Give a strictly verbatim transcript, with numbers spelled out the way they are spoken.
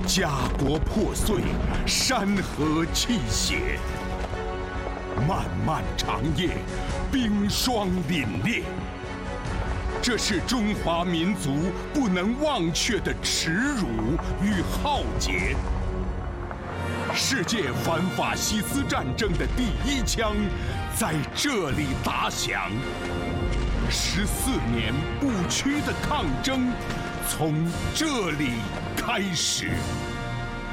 家国破碎，山河泣血，漫漫长夜，冰霜凛冽。这是中华民族不能忘却的耻辱与浩劫。世界反法西斯战争的第一枪在这里打响，十四年不屈的抗争从这里开始。